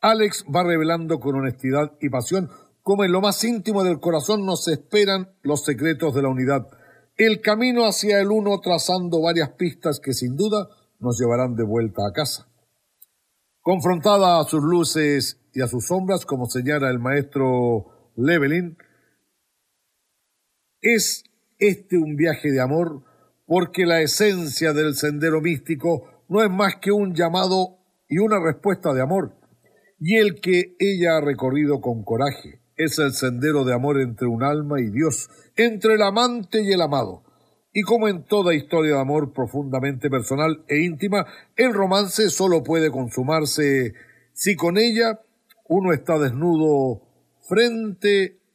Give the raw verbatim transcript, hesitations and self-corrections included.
Alex va revelando con honestidad y pasión cómo en lo más íntimo del corazón nos esperan los secretos de la unidad. El camino hacia el uno trazando varias pistas que sin duda nos llevarán de vuelta a casa. Confrontada a sus luces y a sus sombras, como señala el maestro Llewellyn, es este un viaje de amor, porque la esencia del sendero místico no es más que un llamado y una respuesta de amor, y el que ella ha recorrido con coraje es el sendero de amor entre un alma y Dios, entre el amante y el amado. Y como en toda historia de amor profundamente personal e íntima, el romance solo puede consumarse si con ella uno está desnudo frente